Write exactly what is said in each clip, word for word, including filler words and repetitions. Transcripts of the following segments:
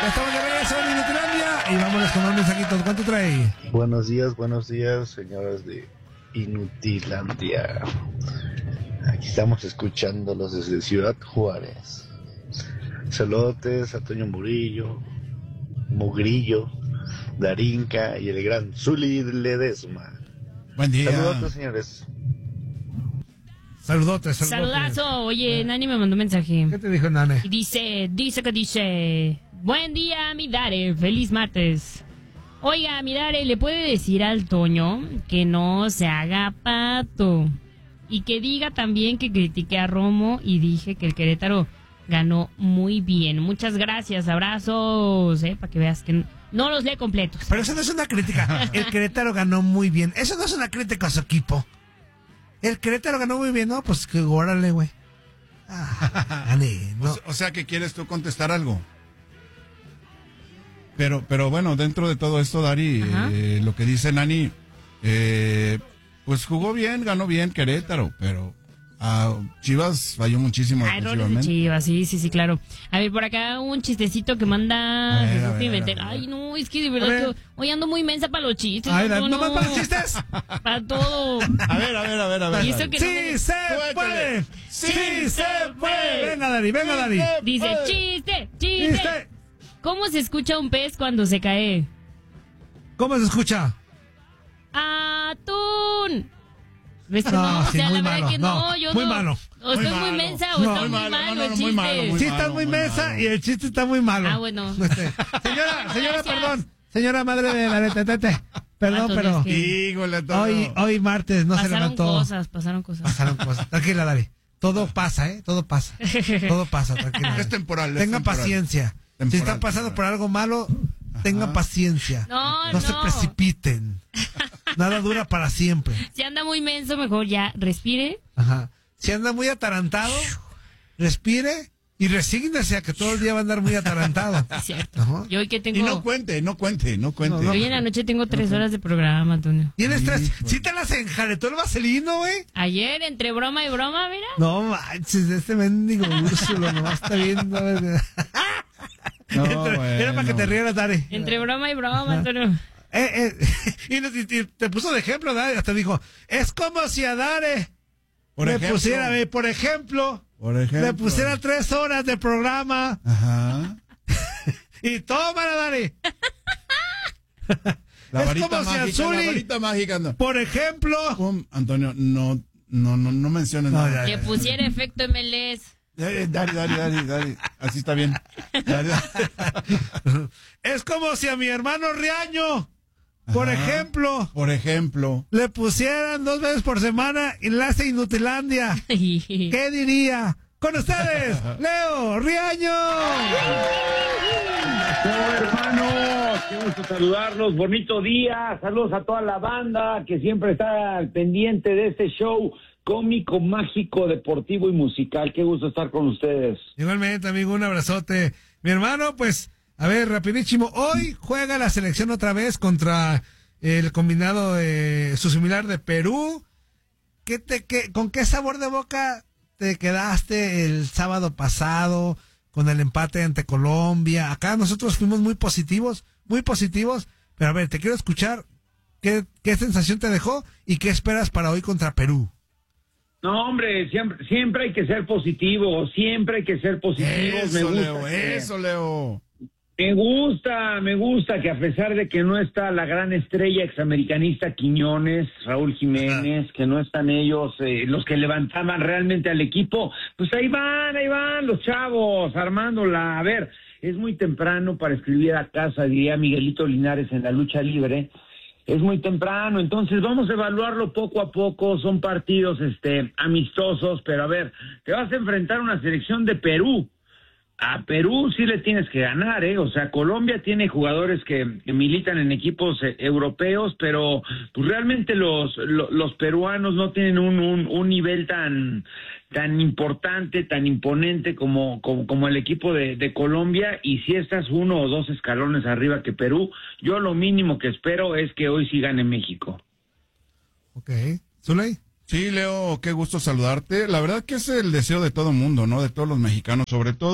Ya estamos de regreso en Inutilandia y vámonos con unos mensajitos. ¿Cuánto trae? Buenos días, buenos días, señoras de Inutilandia. Aquí estamos escuchándolos desde Ciudad Juárez. Saludos a Toño Murillo, Mugrillo, Darinka y el gran Zuli Ledesma. Buen día. Saludos, señores. Saludotes, saludotes. Saludazo. Oye, Nani me mandó un mensaje. ¿Qué te dijo Nani? Y dice, dice que dice, buen día, mi Dare, feliz martes. Oiga, mi Dare, ¿le puede decir al Toño que no se haga pato? Y que diga también que critiqué a Romo y dije que el Querétaro ganó muy bien. Muchas gracias, abrazos, eh, para que veas que no, no los lee completos. Pero eso no es una crítica. El Querétaro ganó muy bien. Eso no es una crítica a su equipo. El Querétaro ganó muy bien, ¿no? Pues que órale, güey. Ah, Nani, no. o, o sea que quieres tú contestar algo. Pero, pero bueno, dentro de todo esto, Dari, eh, lo que dice Nani, eh, pues jugó bien, ganó bien Querétaro, pero a Chivas falló muchísimo. Ah, errores de Chivas, sí, sí, sí, claro. A ver, por acá un chistecito que manda A ver, Jesús a ver, Pimentel. a ver, a ver. Ay, no, es que de verdad que hoy ando muy mensa para los chistes. Ay, no, ¿no más para los chistes? Para todo. A ver, a ver, a ver, a ver. Y eso que no ¡Sí me- se Cuéntale. puede! ¡Sí, ¡Sí se se puede! puede! Venga, Dani, venga, Dani. Dice, chiste, chiste. ¿Viste? ¿Cómo se escucha un pez cuando se cae? ¿Cómo se escucha? ¡Atún! ¿Ves que No, no? O sí, sea, muy la verdad malo, que no, no, yo muy no. malo. O estoy Muy muy malo. mensa o No, está muy muy malo, malo no, el no, chiste. muy malo, muy Sí, malo, estás muy muy mensa malo. y el chiste está muy malo. Ah, bueno. Este, señora, señora, Gracias. perdón. Señora madre de la letetete. Perdón, Antonio, pero es que Híjole, todo. hoy, hoy martes no se pasaron levantó. cosas, pasaron cosas. Pasaron cosas. Tranquila, Dani. Todo pasa, ¿eh? Todo pasa. Todo pasa, tranquila. Es temporal, es Tenga temporal. paciencia. Temporal, si están pasando temporal. por algo malo, tengan paciencia. No, no se no. precipiten. Nada dura para siempre. Si anda muy menso, mejor ya respire. Ajá. Si anda muy atarantado, respire y resígnese a que todo el día va a andar muy atarantado. Es cierto. Ajá. Yo hoy que tengo... Y no cuente, no cuente, no cuente. No, no. Hoy en la noche tengo tres horas de programa, Antonio. ¿Tienes tres? Híjole. ¿Sí te las enjaretó el vaselino, güey? Ayer, entre broma y broma, mira. No manches, este mendigo Úrsulo nomás está viendo. No, Era, era para que te bueno. rieras, Dare. Entre broma y broma, Antonio. Eh, eh, y, nos- y- y te puso de ejemplo, Dare. Hasta dijo, es como si a Dare Por le ejemplo. pusiera, eh, por ejemplo, Por ejemplo. le pusiera tres horas de programa Ajá. y tómala, Dare. La Es varita como si mágica, Azuli- la varita mágica. No. Por ejemplo, Pum, Antonio, no, no, no, no menciones No, nada. ya, Que pusiera efecto M L S. Eh, Dari, Dari, Dari, Dari. Así está bien. Dari, Dari. es como si a mi hermano Riaño, por Ajá. ejemplo, Por ejemplo. le pusieran dos veces por semana enlace Inutilandia. ¿Qué diría? Con ustedes, Leo Riaño. Hola, hermanos, qué gusto saludarlos, bonito día, saludos a toda la banda que siempre está al pendiente de este show cómico, mágico, deportivo y musical. Qué gusto estar con ustedes. Igualmente, amigo, un abrazote. Mi hermano, pues, a ver, rapidísimo. Hoy juega la selección otra vez contra el combinado, eh, su similar de Perú. ¿Qué te, qué, ¿Con qué sabor de boca te quedaste el sábado pasado con el empate ante Colombia? Acá nosotros fuimos muy positivos, muy positivos. Pero a ver, te quiero escuchar qué, qué sensación te dejó y qué esperas para hoy contra Perú. No, hombre, siempre, siempre hay que ser positivo, siempre hay que ser positivos. me Eso, gusta Leo, que- eso, Leo. Me gusta, me gusta que a pesar de que no está la gran estrella examericanista Quiñones, Raúl Jiménez, que no están ellos eh, los que levantaban realmente al equipo, pues ahí van, ahí van los chavos armándola. A ver, es muy temprano para escribir a casa, diría Miguelito Linares en la lucha libre. Es muy temprano, entonces vamos a evaluarlo poco a poco. Son partidos este amistosos, pero a ver, te vas a enfrentar a una selección de Perú. A Perú sí le tienes que ganar, ¿eh? O sea, Colombia tiene jugadores que, que militan en equipos eh, europeos, pero pues realmente los lo, los peruanos no tienen un, un, un nivel tan tan importante, tan imponente como como, como el equipo de, de Colombia, y si estás uno o dos escalones arriba que Perú, yo lo mínimo que espero es que hoy sí gane México. Ok. ¿Zuley? Sí, Leo, qué gusto saludarte. La verdad que es el deseo de todo mundo, ¿no? De todos los mexicanos, sobre todo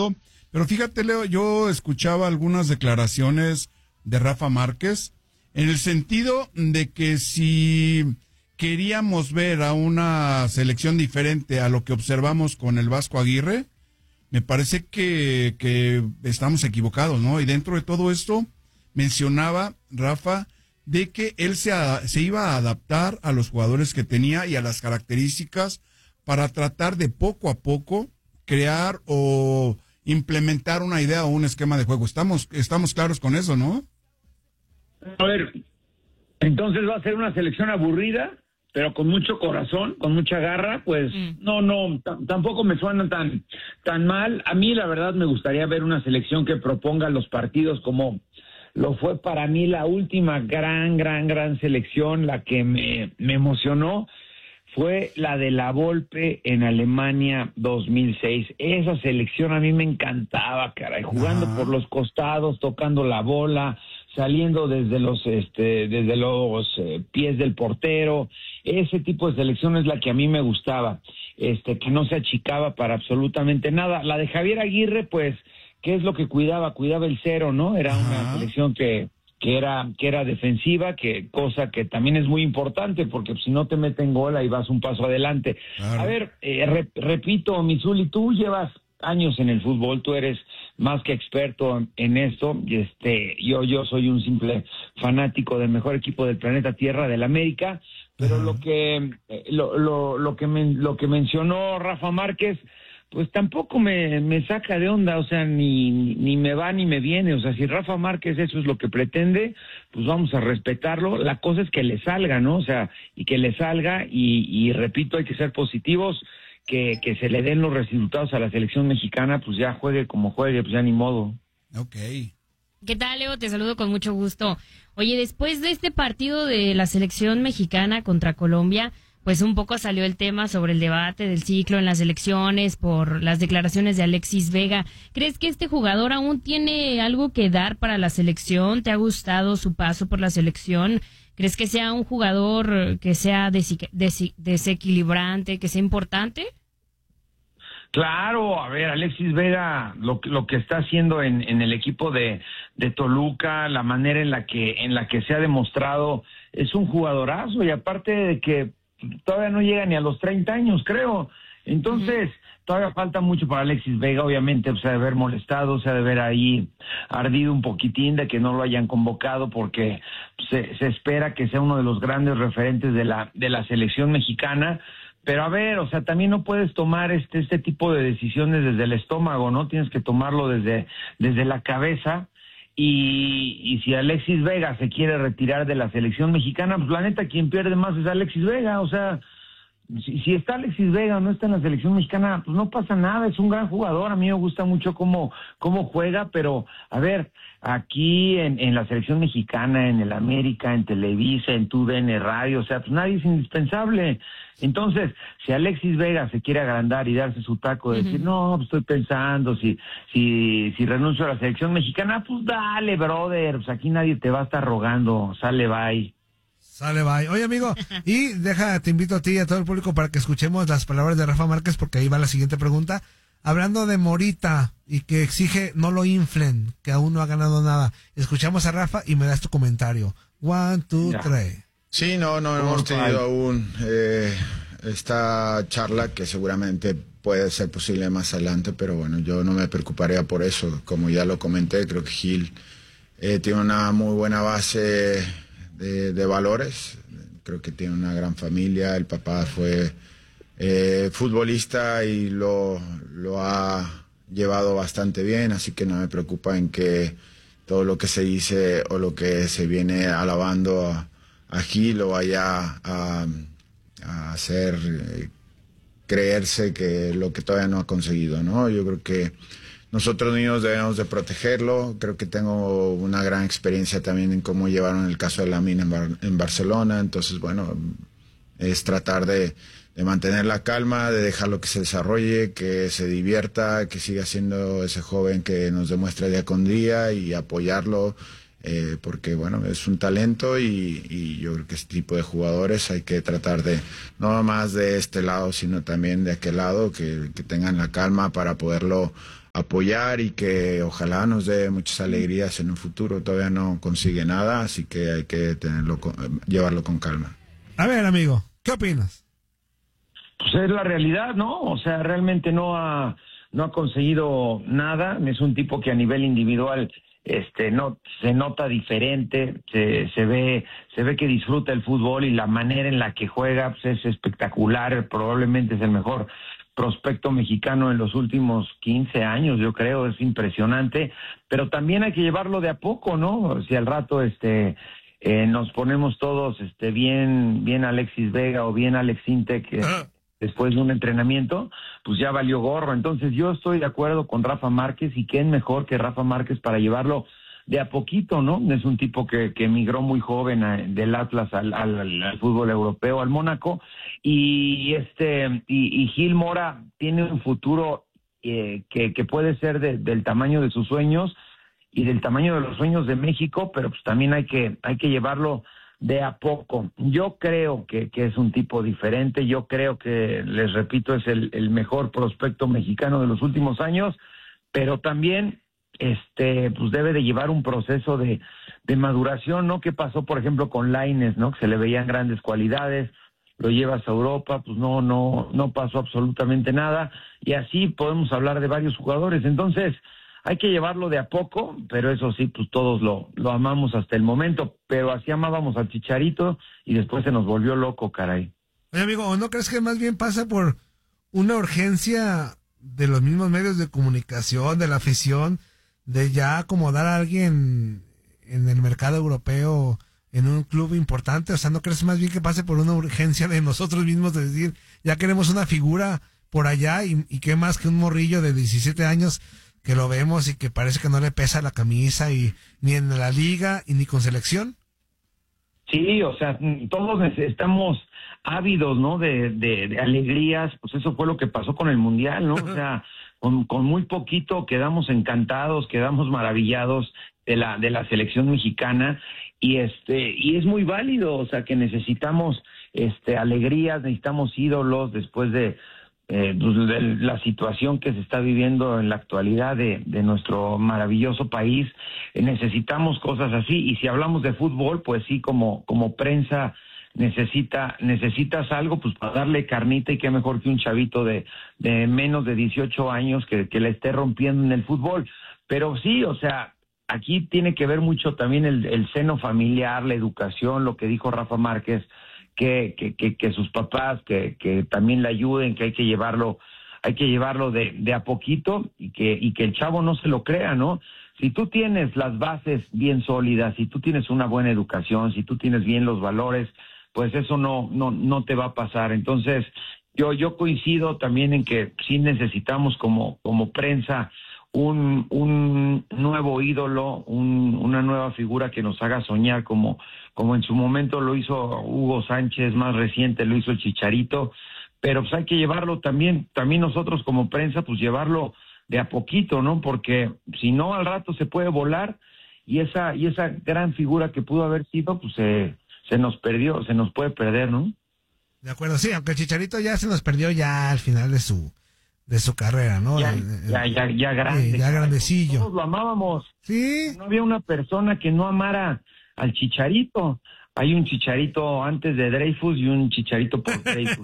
Pero fíjate, Leo, yo escuchaba algunas declaraciones de Rafa Márquez en el sentido de que si queríamos ver a una selección diferente a lo que observamos con el Vasco Aguirre, me parece que, que estamos equivocados, ¿no? Y dentro de todo esto mencionaba Rafa de que él se, a, se iba a adaptar a los jugadores que tenía y a las características para tratar de poco a poco crear o implementar una idea o un esquema de juego. Estamos, estamos claros con eso, ¿no? A ver, entonces va a ser una selección aburrida, pero con mucho corazón, con mucha garra, pues mm. no, no, t- tampoco me suena tan, tan mal. A mí la verdad me gustaría ver una selección que proponga los partidos como lo fue para mí la última gran, gran, gran selección, la que me, me emocionó, fue la de la Volpe en Alemania dos mil seis. Esa selección a mí me encantaba, caray, jugando Ajá. por los costados, tocando la bola, saliendo desde los este desde los eh, pies del portero. Ese tipo de selección es la que a mí me gustaba, este que no se achicaba para absolutamente nada. La de Javier Aguirre, pues, ¿qué es lo que cuidaba? Cuidaba el cero, ¿no? Era Ajá. una selección que que era que era defensiva, que cosa que también es muy importante, porque si no te meten gol ahí vas un paso adelante. Claro. A ver, eh, re, repito, Mitsuli, tú llevas años en el fútbol, tú eres más que experto en esto, y este, yo yo soy un simple fanático del mejor equipo del planeta Tierra, del América, pero uh-huh. lo que lo lo lo que men, lo que mencionó Rafa Márquez, pues tampoco me, me saca de onda, o sea, ni, ni me va ni me viene. O sea, si Rafa Márquez eso es lo que pretende, pues vamos a respetarlo. La cosa es que le salga, ¿no? O sea, y que le salga, y, y repito, hay que ser positivos, que, que se le den los resultados a la selección mexicana, pues ya juegue como juegue, pues ya ni modo. Ok. ¿Qué tal, Leo? Te saludo con mucho gusto. Oye, después de este partido de la selección mexicana contra Colombia, pues un poco salió el tema sobre el debate del ciclo en las elecciones por las declaraciones de Alexis Vega. ¿Crees que este jugador aún tiene algo que dar para la selección? ¿Te ha gustado su paso por la selección? ¿Crees que sea un jugador que sea des- des- desequilibrante, que sea importante? Claro, a ver, Alexis Vega, lo, lo que está haciendo en, en el equipo de, de Toluca, la manera en la que en la que se ha demostrado, es un jugadorazo, y aparte de que todavía no llega ni a los treinta años, creo. Entonces, uh-huh. todavía falta mucho para Alexis Vega. Obviamente, pues, se ha de haber molestado, se ha de haber ahí ardido un poquitín de que no lo hayan convocado, porque se, se espera que sea uno de los grandes referentes de la, de la selección mexicana. Pero a ver, o sea, también no puedes tomar este, este tipo de decisiones desde el estómago, ¿no? Tienes que tomarlo desde, desde la cabeza. Y, y si Alexis Vega se quiere retirar de la selección mexicana, pues la neta quien pierde más es Alexis Vega. O sea, si, si está Alexis Vega o no está en la selección mexicana, pues no pasa nada, es un gran jugador. A mí me gusta mucho cómo, cómo juega, pero a ver, aquí en, en la selección mexicana, en el América, en Televisa, en T U D N Radio, o sea, pues nadie es indispensable. Entonces, si Alexis Vega se quiere agrandar y darse su taco de uh-huh. decir, no, pues estoy pensando, si si si renuncio a la selección mexicana, pues dale, brother, pues aquí nadie te va a estar rogando, sale, bye. Sale, bye. Oye, amigo, y deja, te invito a ti y a todo el público para que escuchemos las palabras de Rafa Márquez, porque ahí va la siguiente pregunta. Hablando de Morita y que exige no lo inflen, que aún no ha ganado nada. Escuchamos a Rafa y me das tu comentario. One, two, ya. three. Sí, no, no hemos tenido aún eh, esta charla, que seguramente puede ser posible más adelante, pero bueno, yo no me preocuparía por eso. Como ya lo comenté, creo que Gil eh, tiene una muy buena base de, de valores. Creo que tiene una gran familia. El papá fue eh, futbolista y lo, lo ha llevado bastante bien, así que no me preocupa en que todo lo que se dice o lo que se viene alabando a aquí lo vaya a, a hacer eh, creerse que lo que todavía no ha conseguido, ¿no? Yo creo que nosotros mismos debemos de protegerlo. Creo que tengo una gran experiencia también en cómo llevaron el caso de Lamine en, Bar en Barcelona. Entonces, bueno, es tratar de, de mantener la calma, de dejarlo que se desarrolle, que se divierta, que siga siendo ese joven que nos demuestra día con día, y apoyarlo. Eh, porque bueno, es un talento, y, y yo creo que este tipo de jugadores hay que tratar de, no más de este lado, sino también de aquel lado, que, que tengan la calma para poderlo apoyar y que ojalá nos dé muchas alegrías en un futuro. Todavía no consigue nada, así que hay que tenerlo con, llevarlo con calma. A ver, amigo, ¿qué opinas? Pues es la realidad, ¿no? O sea, realmente no ha, no ha conseguido nada. Es un tipo que a nivel individual este no se nota diferente, se, se ve se ve que disfruta el fútbol y la manera en la que juega pues, es espectacular. Probablemente es el mejor prospecto mexicano en los últimos quince años, yo creo. Es impresionante, pero también hay que llevarlo de a poco, ¿no? Si al rato este eh, nos ponemos todos este bien bien Alexis Vega o bien Alex Intec que después de un entrenamiento, pues ya valió gorro. Entonces yo estoy de acuerdo con Rafa Márquez, y quién mejor que Rafa Márquez para llevarlo de a poquito, ¿no? Es un tipo que, que emigró muy joven a, del Atlas al, al, al fútbol europeo, al Mónaco, y este y, y Gil Mora tiene un futuro eh, que, que puede ser de, del tamaño de sus sueños y del tamaño de los sueños de México, pero pues también hay que hay que llevarlo de a poco. Yo creo que, que es un tipo diferente, yo creo que, les repito, es el, el mejor prospecto mexicano de los últimos años, pero también este pues debe de llevar un proceso de, de maduración, ¿no? Que pasó, por ejemplo, con Lainez, ¿no? Que se le veían grandes cualidades, lo llevas a Europa, pues no, no, no pasó absolutamente nada, y así podemos hablar de varios jugadores. Entonces, hay que llevarlo de a poco, pero eso sí, pues todos lo, lo amamos hasta el momento, pero así amábamos al Chicharito y después se nos volvió loco, caray. Oye, amigo, ¿no crees que más bien pasa por una urgencia de los mismos medios de comunicación, de la afición, de ya acomodar a alguien en el mercado europeo, en un club importante? O sea, ¿no crees más bien que pase por una urgencia de nosotros mismos de decir, ya queremos una figura por allá, y, y qué más que un morrillo de diecisiete años que lo vemos y que parece que no le pesa la camisa, y ni en la liga y ni con selección? Sí, o sea, todos estamos ávidos, ¿no? De, de, de alegrías. Pues eso fue lo que pasó con el Mundial, ¿no? O sea, con, con muy poquito quedamos encantados, quedamos maravillados de la de la selección mexicana, y este y es muy válido, o sea, que necesitamos este alegrías, necesitamos ídolos después de Eh, pues, de la situación que se está viviendo en la actualidad de, de nuestro maravilloso país. Eh, necesitamos cosas así, y si hablamos de fútbol, pues sí, como como prensa necesita necesitas algo pues para darle carnita, y qué mejor que un chavito de, de menos de dieciocho años que, que le esté rompiendo en el fútbol. Pero sí, o sea, aquí tiene que ver mucho también el, el seno familiar, la educación, lo que dijo Rafa Márquez, Que, que, que, que sus papás, que, que también le ayuden, que hay que llevarlo, hay que llevarlo de, de a poquito, y que, y que el chavo no se lo crea, ¿no? Si tú tienes las bases bien sólidas, si tú tienes una buena educación, si tú tienes bien los valores, pues eso no, no, no te va a pasar. Entonces, yo, yo coincido también en que sí necesitamos como, como prensa un, un nuevo ídolo, un, una nueva figura que nos haga soñar, como, como en su momento lo hizo Hugo Sánchez, más reciente lo hizo el Chicharito, pero pues hay que llevarlo también, también nosotros como prensa, pues llevarlo de a poquito, ¿no? Porque si no, al rato se puede volar, y esa, y esa gran figura que pudo haber sido, pues se, se nos perdió, se nos puede perder, ¿no? De acuerdo, sí, aunque el Chicharito ya se nos perdió ya al final de su de su carrera, ¿no? Ya, eh, ya, ya, ya grande. Eh, ya grandecillo. Todos lo amábamos. Sí. No había una persona que no amara al Chicharito. Hay un Chicharito antes de Dreyfus y un Chicharito por Dreyfus.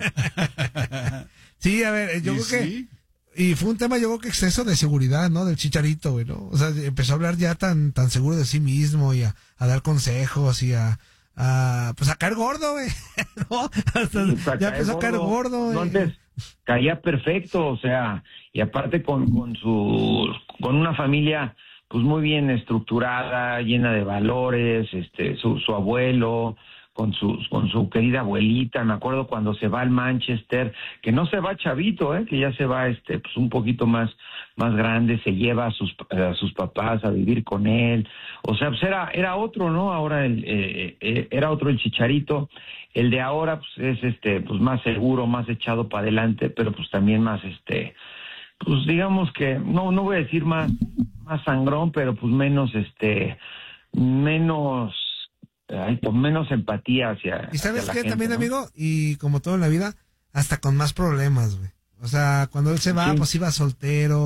Sí, a ver, yo creo sí? que... Y fue un tema, yo creo que exceso de seguridad, ¿no? Del Chicharito, güey, ¿no? O sea, empezó a hablar ya tan tan seguro de sí mismo, y a, a dar consejos, y a... a pues a caer gordo, güey. ¿No? Hasta Sí, ya empezó a caer gordo, no, güey. antes caía perfecto, o sea, y aparte con, con su... con una familia pues muy bien estructurada, llena de valores, este, su, su abuelo, con su, con su querida abuelita. Me acuerdo cuando se va al Manchester, que no se va chavito, eh, que ya se va este, pues un poquito más, más grande, se lleva a sus, a sus papás a vivir con él. O sea, pues era, era otro, ¿no? Ahora el, eh, eh, era otro el Chicharito. El de ahora pues es este, pues más seguro, más echado para adelante, pero pues también más este, pues digamos que, no, no voy a decir más, más sangrón, pero pues menos este, menos, ay, con menos empatía hacia. Y sabes hacia la qué gente, también, ¿no? amigo, y como todo en la vida, hasta con más problemas, güey. O sea, cuando él se va, Sí. pues iba soltero,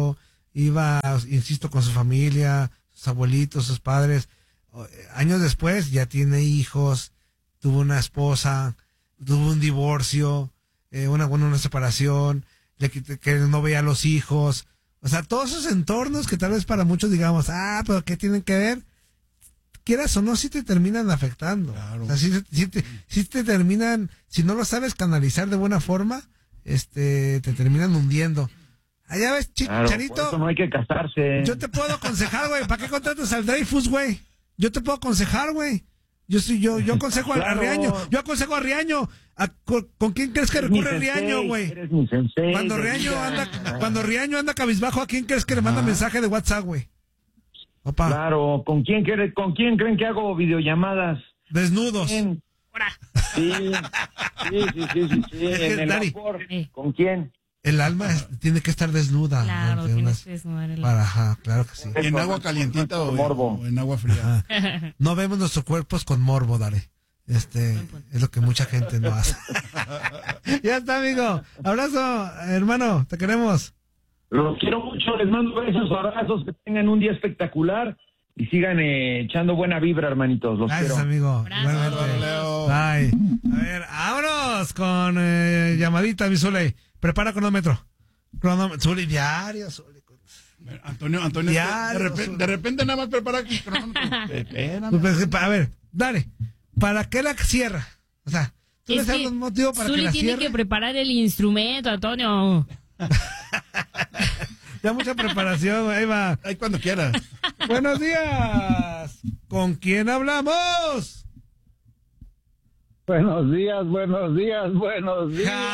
iba, insisto, con su familia, sus abuelitos, sus padres. Años después ya tiene hijos, tuvo una esposa, tuvo un divorcio, eh, una, bueno, una separación, le, que no veía a los hijos. O sea, todos esos entornos que tal vez para muchos digamos, ah, pero ¿qué tienen que ver? Quieras o no, sí te terminan afectando. Claro. O sea, sí, sí, te, sí te terminan, si no lo sabes canalizar de buena forma, este, te terminan hundiendo. Allá ves, Ch claro, Charito. Por eso no hay que casarse. Yo te puedo aconsejar, güey. ¿Para qué contratas al Dreyfus, güey? Yo te puedo aconsejar, güey. Yo soy yo, yo aconsejo claro. a Riaño. Yo aconsejo a Riaño. A, con, ¿Con quién crees que eres recurre Riaño, güey? Cuando Riaño anda, cuando Riaño anda cabizbajo, ¿a quién crees que le manda ah. mensaje de WhatsApp, güey? Opa. Claro, ¿con quién quiere, con quién creen que hago videollamadas? Desnudos. ¿Quién? Sí, sí, sí, sí, sí, sí. Es que, en el Dari, vapor. ¿Con quién? El alma es, tiene que estar desnuda. Claro, tienes unas... que desnudar el para, ajá, claro que sí. ¿En agua calientita o, o en agua fría? Ajá. No vemos nuestros cuerpos con morbo, Dale. Este, es lo que mucha gente no hace. Ya está, amigo. Abrazo, hermano, te queremos. Los quiero mucho, les mando besos, abrazos, que tengan un día espectacular y sigan eh, echando buena vibra, hermanitos. Los Gracias, quiero. amigo. Bye. A ver, vámonos con eh, llamadita, mi Zuley. Prepara cronómetro. Cronómetro. Zuley, diario, Zuley. Antonio, Antonio, diario, de, repente, de repente nada más prepara cronómetro. Espérame. A ver, dale. ¿Para qué la cierra? O sea, ¿tú le sabes un motivo para Zuley que la tiene cierre? que preparar el instrumento, Antonio. Ya mucha preparación, ahí va. Ahí cuando quieras. Buenos días. ¿Con quién hablamos? Buenos días, buenos días, buenos días.